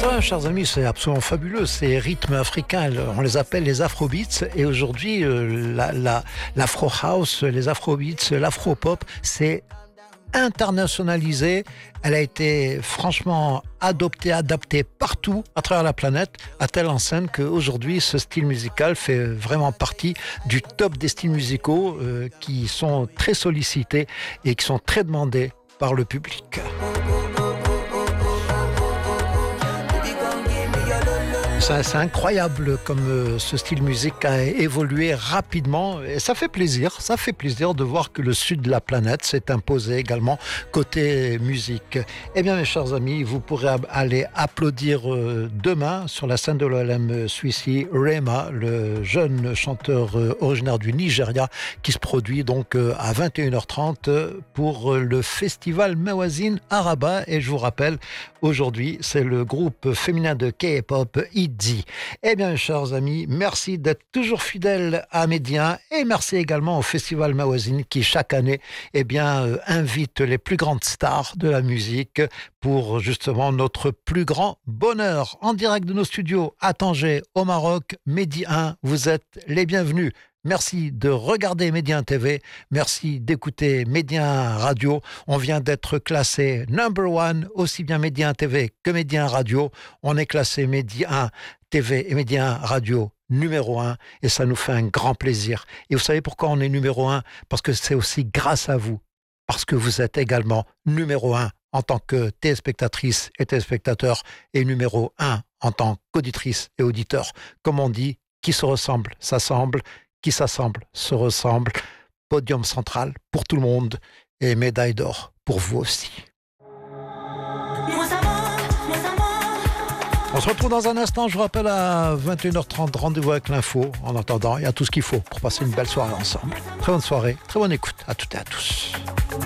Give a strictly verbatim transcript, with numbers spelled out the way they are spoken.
Ça, chers amis, c'est absolument fabuleux. Ces rythmes africains, on les appelle les afrobeats. Et aujourd'hui, euh, la, la, l'afro house, les afrobeats, l'afropop, c'est internationalisé. Elle a été franchement adoptée, adaptée partout à travers la planète, à telle enseigne qu'aujourd'hui, ce style musical fait vraiment partie du top des styles musicaux euh, qui sont très sollicités et qui sont très demandés par le public. C'est, c'est incroyable comme euh, ce style musique a évolué rapidement et ça fait plaisir, ça fait plaisir de voir que le sud de la planète s'est imposé également côté musique. Eh bien mes chers amis, vous pourrez aller applaudir euh, demain sur la scène de l'O L M Swissy Rema, le jeune chanteur euh, originaire du Nigeria qui se produit donc euh, à vingt et une heures trente pour euh, le festival Mawazine à Rabat. Et je vous rappelle, aujourd'hui c'est le groupe féminin de K-pop Itzy. Eh bien, chers amis, merci d'être toujours fidèles à Média et merci également au Festival Mawazine qui, chaque année, eh bien, euh, invite les plus grandes stars de la musique pour justement notre plus grand bonheur. En direct de nos studios à Tanger, au Maroc, Medi un, vous êtes les bienvenus. Merci de regarder Medi un T V. Merci d'écouter Medi un Radio. On vient d'être classé number one, aussi bien Medi un T V que Medi un Radio. On est classé Medi un T V et Medi un Radio numéro un et ça nous fait un grand plaisir. Et vous savez pourquoi on est numéro un? Parce que c'est aussi grâce à vous. Parce que vous êtes également numéro un en tant que téléspectatrice et téléspectateur et numéro un en tant qu'auditrice et auditeur. Comme on dit, qui se ressemble, s'assemble. Qui s'assemble, se ressemble, podium central pour tout le monde et médaille d'or pour vous aussi. On se retrouve dans un instant, je vous rappelle à vingt et une heures trente, rendez-vous avec l'info. En attendant, il y a tout ce qu'il faut pour passer une belle soirée ensemble. Très bonne soirée, très bonne écoute à toutes et à tous.